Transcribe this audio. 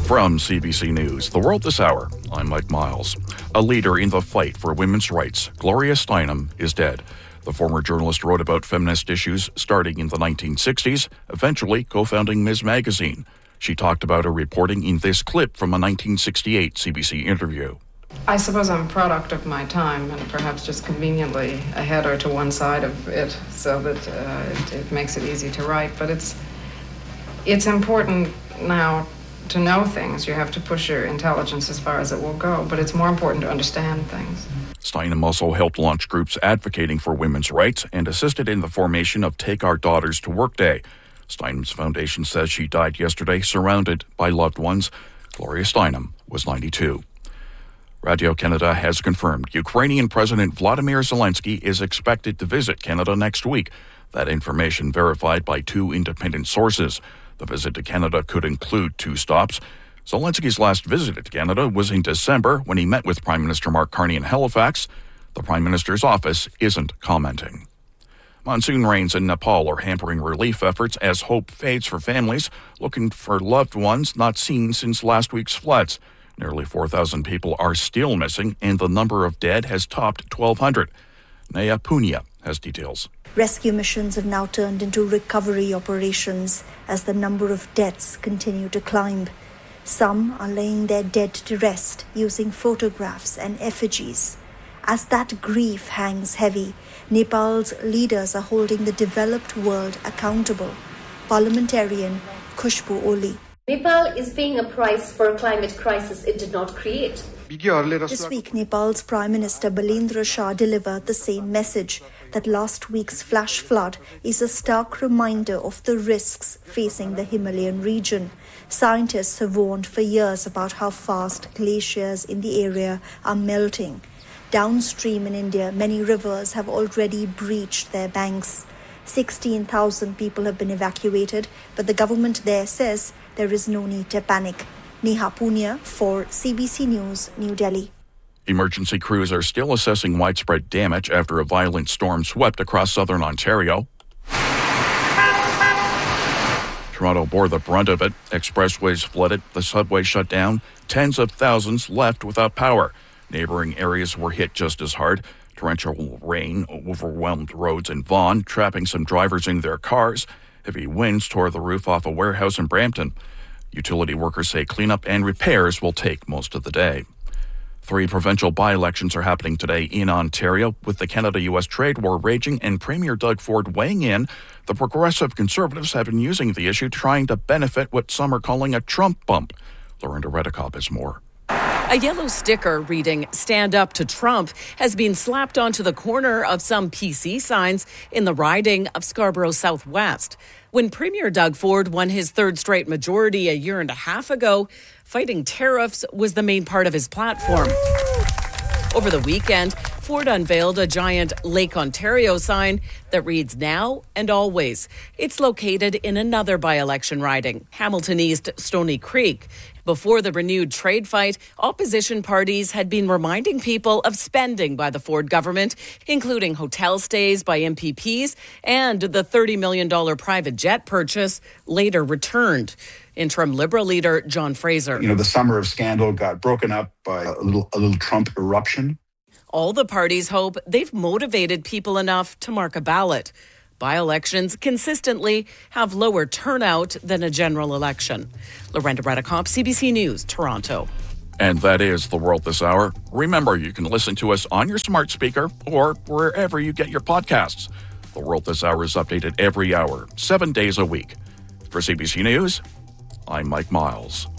From CBC News, The World This Hour, I'm Mike Miles. A leader in the fight for women's rights, Gloria Steinem, is dead. The former journalist wrote about feminist issues starting in the 1960s, eventually co-founding Ms. Magazine. She talked about her reporting in this clip from a 1968 CBC interview. I suppose I'm a product of my time and perhaps just conveniently ahead or to one side of it so that it makes it easy to write. But it's important now to know things. You have to push your intelligence as far as it will go, but it's more important to understand things. Steinem also helped launch groups advocating for women's rights and assisted in the formation of Take Our Daughters to Work Day. Steinem's foundation says she died yesterday surrounded by loved ones. Gloria Steinem was 92. Radio Canada has confirmed Ukrainian President Vladimir Zelensky is expected to visit Canada next week. That information verified by two independent sources. The visit to Canada could include 2 stops. Zelensky's last visit to Canada was in December when he met with Prime Minister Mark Carney in Halifax. The Prime Minister's office isn't commenting. Monsoon rains in Nepal are hampering relief efforts as hope fades for families looking for loved ones not seen since last week's floods. Nearly 4,000 people are still missing, and the number of dead has topped 1,200. Naya Punia has details. Rescue missions have now turned into recovery operations as the number of deaths continue to climb. Some are laying their dead to rest using photographs and effigies. As that grief hangs heavy, Nepal's leaders are holding the developed world accountable. Parliamentarian Khushbu Oli. Nepal is paying a price for a climate crisis it did not create. This week, Nepal's Prime Minister Balendra Shah delivered the same message, that last week's flash flood is a stark reminder of the risks facing the Himalayan region. Scientists have warned for years about how fast glaciers in the area are melting. Downstream in India, many rivers have already breached their banks. 16,000 people have been evacuated, but the government there says there is no need to panic. Neha Punia for CBC News, New Delhi. Emergency crews are still assessing widespread damage after a violent storm swept across southern Ontario. Toronto bore the brunt of it. Expressways flooded, the subway shut down, tens of thousands left without power. Neighboring areas were hit just as hard. Torrential rain overwhelmed roads in Vaughan, trapping some drivers in their cars. Heavy winds tore the roof off a warehouse in Brampton. Utility workers say cleanup and repairs will take most of the day. 3 provincial by-elections are happening today in Ontario, with the Canada-U.S. trade war raging and Premier Doug Ford weighing in. The Progressive Conservatives have been using the issue trying to benefit what some are calling a Trump bump. Lorinda Redekop has more. A yellow sticker reading "Stand Up to Trump" has been slapped onto the corner of some PC signs in the riding of Scarborough Southwest. When Premier Doug Ford won his 3rd straight majority a year and a half ago, fighting tariffs was the main part of his platform. Over the weekend, Ford unveiled a giant Lake Ontario sign that reads "Now and Always." It's located in another by-election riding, Hamilton East Stony Creek. Before the renewed trade fight, opposition parties had been reminding people of spending by the Ford government, including hotel stays by MPPs and the $30 million private jet purchase later returned. Interim Liberal leader John Fraser. The summer of scandal got broken up by a little Trump eruption. All the parties hope they've motivated people enough to mark a ballot. By-elections consistently have lower turnout than a general election. Lorinda Redekop, CBC News, Toronto. And that is The World This Hour. Remember, you can listen to us on your smart speaker or wherever you get your podcasts. The World This Hour is updated every hour, 7 days a week. For CBC News, I'm Mike Miles.